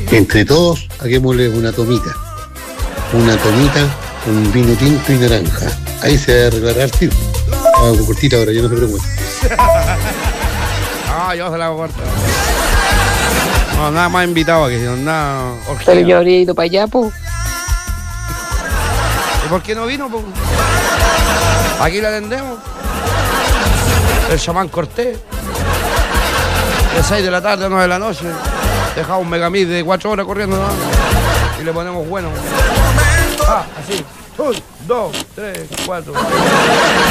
Entre todos, hagámosle una tomita. Una tomita con vino tinto y naranja. Ahí se va a arreglar el tiro. Hago cortita ahora, yo no se preocupe. No, yo se la hago corta. No, nada más invitado aquí, nada. Pero yo habría ido para allá, pues. ¿Y por qué no vino, po? Aquí la atendemos. El chamán Cortés. De 6 de la tarde a 9 de la noche. Dejamos un megamid de 4 horas corriendo, ¿no? Y le ponemos bueno. Así. 1, 2, 3, 4.